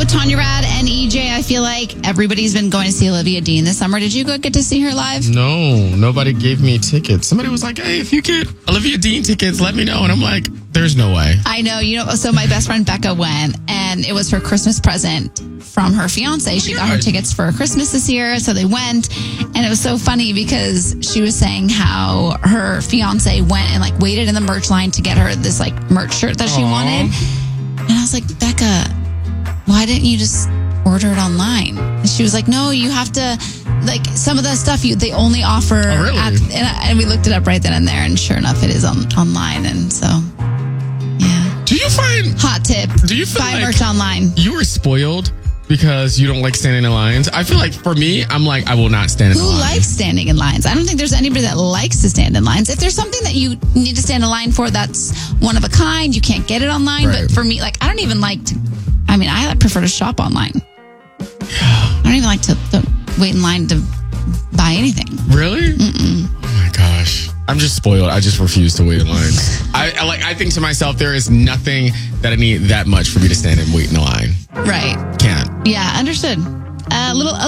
Tanya Rad and EJ. I feel like everybody's been going to see Olivia Dean this summer. Did you go get to see her live? No, nobody gave me tickets. Somebody was like, hey, if you get Olivia Dean tickets, let me know. And I'm like, there's no way. I know. So my best friend Becca went, and it was her Christmas present from her fiance. She got her tickets for Christmas this year, so they went. And it was so funny because she was saying how her fiance went and like waited in the merch line to get her this like merch shirt that she wanted. And I was like, Becca, why didn't you just order it online? And she was like, no, you have to, like, some of the stuff they only offer. Oh, really? And we looked it up right then and there, and sure enough, it is online. And so, yeah. Do you find... Hot tip. Do you feel buy like merch online? you were spoiled because you don't like standing in lines? I feel like for me, I'm like, I will not stand in a line. Who likes standing in lines? I don't think there's anybody that likes to stand in lines. If there's something that you need to stand in line for that's one of a kind, you can't get it online. Right. But for me, like, I don't even like to, I prefer to shop online. I don't even like to wait in line to buy anything. Really? Mm-mm. Oh my gosh. I'm just spoiled. I just refuse to wait in lines. I think to myself, there is nothing that I need that much for me to stand and wait in a line. Right. Can't. Yeah, understood. A little